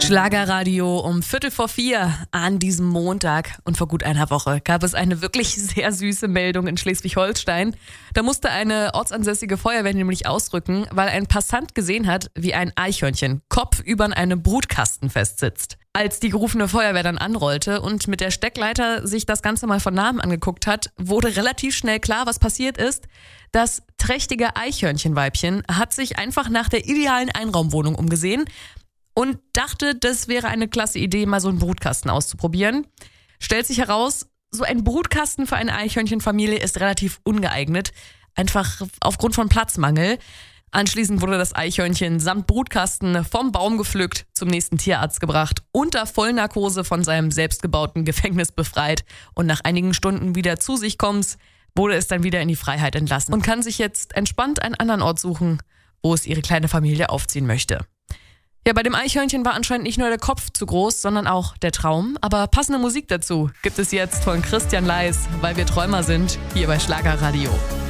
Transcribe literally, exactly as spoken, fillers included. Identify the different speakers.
Speaker 1: Schlagerradio um Viertel vor vier an diesem Montag. Und vor gut einer Woche gab es eine wirklich sehr süße Meldung in Schleswig-Holstein. Da musste eine ortsansässige Feuerwehr nämlich ausrücken, weil ein Passant gesehen hat, wie ein Eichhörnchen kopfüber in einem Brutkasten festsitzt. Als die gerufene Feuerwehr dann anrollte und mit der Steckleiter sich das Ganze mal von Namen angeguckt hat, wurde relativ schnell klar, was passiert ist. Das trächtige Eichhörnchenweibchen hat sich einfach nach der idealen Einraumwohnung umgesehen und dachte, das wäre eine klasse Idee, mal so einen Brutkasten auszuprobieren. Stellt sich heraus, so ein Brutkasten für eine Eichhörnchenfamilie ist relativ ungeeignet, einfach aufgrund von Platzmangel. Anschließend wurde das Eichhörnchen samt Brutkasten vom Baum gepflückt, zum nächsten Tierarzt gebracht, unter Vollnarkose von seinem selbstgebauten Gefängnis befreit und nach einigen Stunden wieder zu sich kommens, wurde es dann wieder in die Freiheit entlassen und kann sich jetzt entspannt einen anderen Ort suchen, wo es ihre kleine Familie aufziehen möchte. Ja, bei dem Eichhörnchen war anscheinend nicht nur der Kopf zu groß, sondern auch der Traum. Aber passende Musik dazu gibt es jetzt von Christian Leis, weil wir Träumer sind, hier bei Schlagerradio.